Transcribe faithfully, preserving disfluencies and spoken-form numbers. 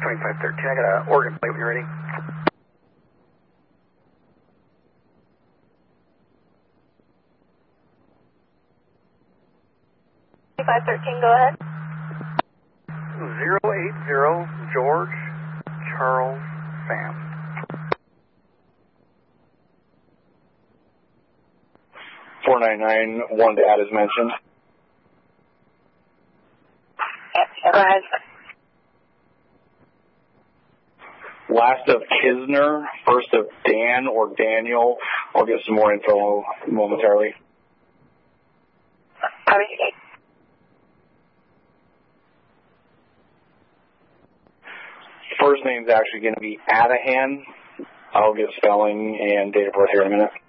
twenty-five thirteen, I got an Oregon plate when you're ready. twenty-five thirteen, go ahead. zero eight zero, George, Charles, Sam. four nine nine, one to add as mentioned. Go ahead. Last of Kisner, first of Dan or Daniel. I'll get some more info momentarily. Copy. First name's actually going to be Adahan. I'll get spelling and date of birth here in a minute.